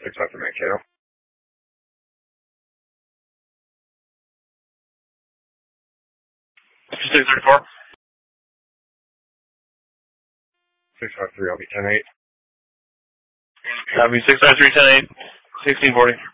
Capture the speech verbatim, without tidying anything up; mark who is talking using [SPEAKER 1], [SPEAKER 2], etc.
[SPEAKER 1] six five from Mankato.
[SPEAKER 2] six three four.
[SPEAKER 1] six five three, I'll be ten eight.
[SPEAKER 2] Copy, six five three, ten eight, sixteen forty.